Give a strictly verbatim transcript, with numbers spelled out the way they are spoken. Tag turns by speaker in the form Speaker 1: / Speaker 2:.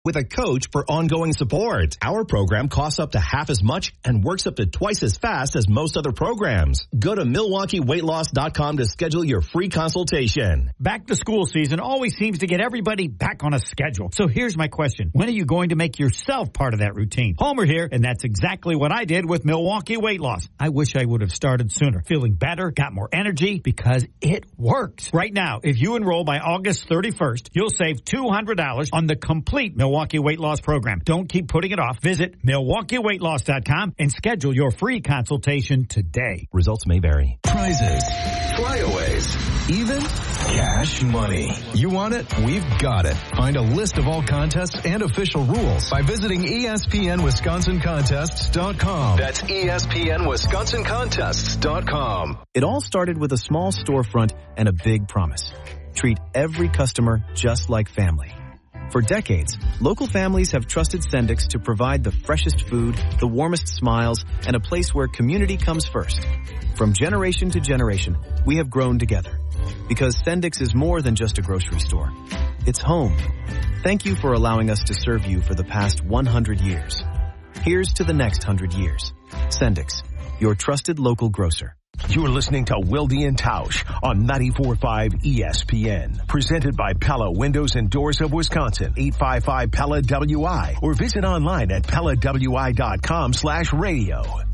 Speaker 1: with a coach for ongoing support. Our program costs up to half as much and works up to twice as fast as most other programs. Go to Milwaukee Weight Loss dot com to schedule your free consultation.
Speaker 2: Back to school season always seems to get everybody back on a schedule. So here's my question. When are you going to make yourself part of that routine? Homer here, and that's exactly what I did with Milwaukee Weight Loss. I wish I would have started sooner. Feeling better, got more energy, because it works. Right now, if you enroll by August thirty-first, you'll save two hundred dollars on the complete Milwaukee Weight Loss program. Don't keep putting it off. Visit Milwaukee Weight Loss dot com and schedule your free consultation today.
Speaker 1: Results may vary.
Speaker 3: Prizes, flyaways, even cash money. You want it? We've got it. Find a list of all contests and official rules by visiting E S P N Wisconsin Contests dot com. That's E S P N Wisconsin Contests dot com.
Speaker 4: It all started with a small storefront and a big promise. Treat every customer just like family. For decades, local families have trusted Sendix to provide the freshest food, the warmest smiles, and a place where community comes first. From generation to generation, we have grown together. Because Sendix is more than just a grocery store. It's home. Thank you for allowing us to serve you for the past one hundred years. Here's to the next one hundred years. Sendix, your trusted local grocer.
Speaker 5: You're listening to Wilde and Tausch on ninety-four point five E S P N. Presented by Pella Windows and Doors of Wisconsin, eight five five Pella W I, or visit online at Pella W I dot com slash radio.